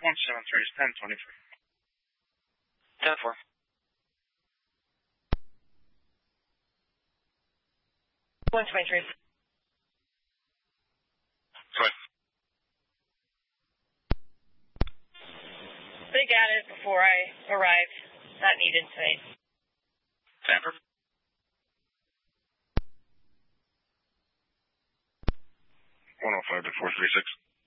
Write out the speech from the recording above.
173 is 1023. 10-4. One 23. Sorry. They got it before I arrived. Not needed today. Sanford. 105 to 436.